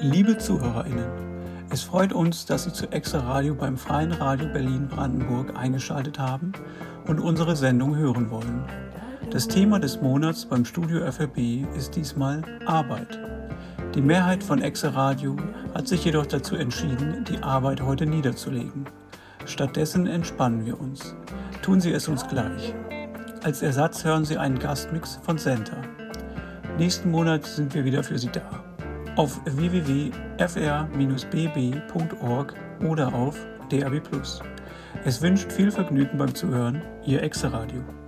Liebe ZuhörerInnen, es freut uns, dass Sie zu Exe Radio beim Freien Radio Berlin-Brandenburg eingeschaltet haben und unsere Sendung hören wollen. Das Thema des Monats beim Studio FRB ist diesmal Arbeit. Die Mehrheit von Exe Radio hat sich jedoch dazu entschieden, die Arbeit heute niederzulegen. Stattdessen entspannen wir uns. Tun Sie es uns gleich. Als Ersatz hören Sie einen Gastmix von Senta. Nächsten Monat sind wir wieder für Sie da. Auf www.fr-bb.org oder auf DAB+. Es wünscht viel Vergnügen beim Zuhören, Ihr Exe Radio.